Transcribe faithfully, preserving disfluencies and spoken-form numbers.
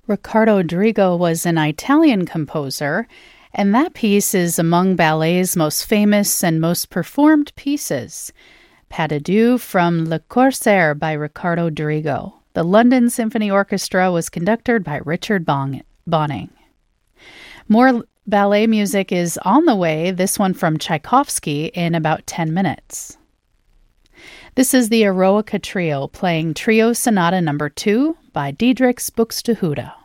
Riccardo Drigo was an Italian composer, and that piece is among ballet's most famous and most performed pieces. Pas de Deux from Le Corsaire by Riccardo Drigo. The London Symphony Orchestra was conducted by Richard Bong- Bonning. More ballet music is on the way, this one from Tchaikovsky, in about ten minutes. This is the Eroica Trio playing Trio Sonata Number two by Diedrichs Buxtehude.